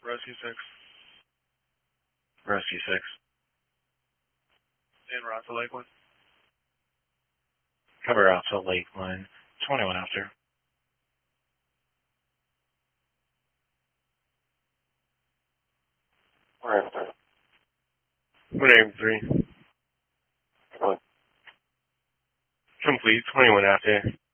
Rescue 6. Rescue 6. En route to Lakeland. Cover out to Lakeland. 21 after. Where after? 183. What? Complete. 21 after.